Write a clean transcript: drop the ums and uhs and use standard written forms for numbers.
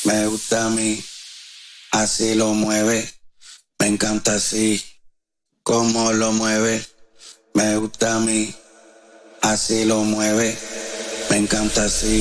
me gusta a mí, así lo mueve, me encanta así, como lo mueve, me gusta a mí, así lo mueve, me encanta así.